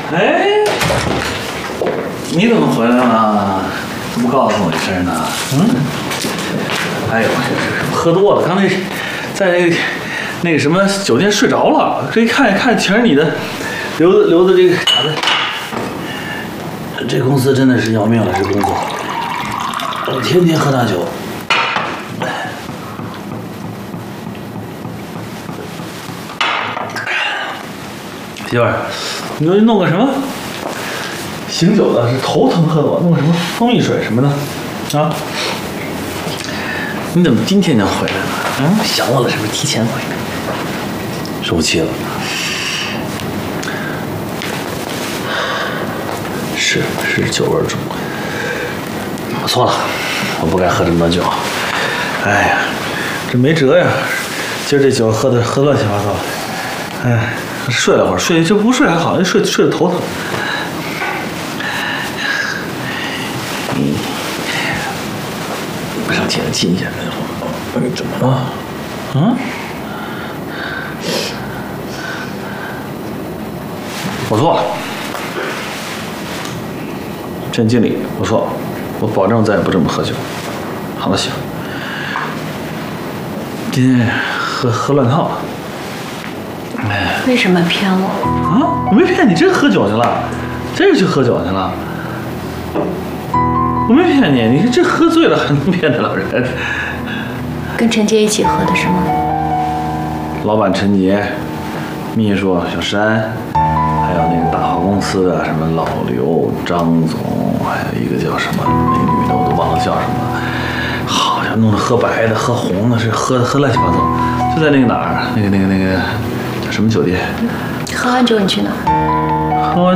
哎，你怎么回来了？怎么不告诉我一声呢？哎呦，喝多了，刚才在那个什么酒店睡着了，这一看全是你的留的这个卡子。这公司真的是要命了，这工作，我天天喝大酒。媳妇儿，你说弄个什么醒酒的，是头疼喝多，弄个什么蜂蜜水什么的，啊？你怎么今天就回来了？想我了是不是？提前回来？受气了。是酒味重。我错了，我不该喝这么多酒。哎呀，这没辙呀，今儿这酒喝的乱七八糟。哎。睡了会儿，睡就不睡还好，睡得头疼。不上前亲一下，怎么了？我错了，陈经理，我错了，我保证再也不这么喝酒。好了，媳妇，今天喝乱套了。 为什么骗我？ 我没骗你，真喝酒去了，真是去喝酒去了。我没骗你，你这喝醉了还能骗得了人？ 跟陈杰一起喝的是吗？ 老板陈杰，秘书小山，还有那个大华公司的什么老刘、张总，还有一个叫什么那个女的，我都忘了叫什么，好像弄得喝白的、喝红的，是喝乱七八糟。就在那个哪儿，那个。什么酒店？ 喝完酒你去哪儿？ 喝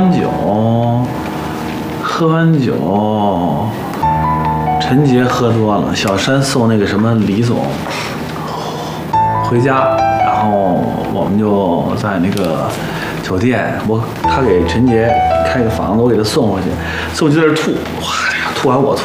完酒，陈杰喝多了，小山送那个什么李总回家，然后我们就在那个酒店，他给陈杰开个房子，我给他送回去，送去在这吐，哇，吐完我吐